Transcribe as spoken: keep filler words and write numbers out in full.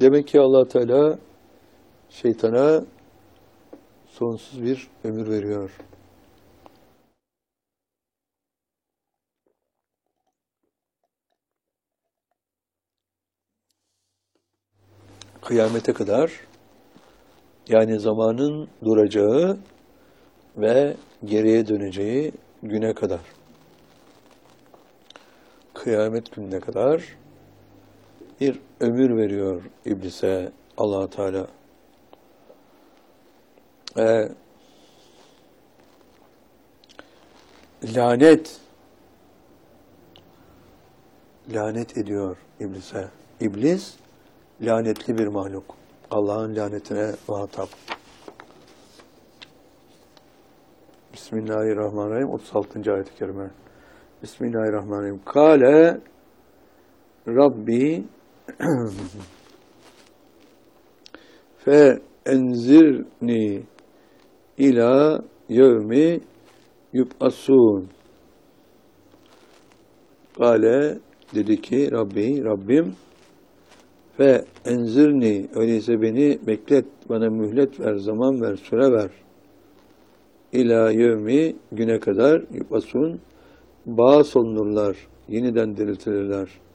Demek ki Allah Teala şeytana sonsuz bir ömür veriyor. Kıyamete kadar, yani zamanın duracağı ve geriye döneceği güne kadar, kıyamet gününe kadar bir ömür veriyor iblise Allah Teala. Ee, lanet lanet ediyor iblise. İblis lanetli bir mahluk. Allah'ın lanetine muhatap. Bismillahirrahmanirrahim. otuz altıncı ayet-i kerime. Bismillahirrahmanirrahim. Kale Rabbi fe enzirni ila yevmi yub'asun. Kale dedi ki Rabbi, Rabbim fe enzirni, öyleyse beni beklet, bana mühlet ver, zaman ver, süre ver. İlâ yevmi, güne kadar yub'asun, bağ solunurlar, yeniden diriltilirler.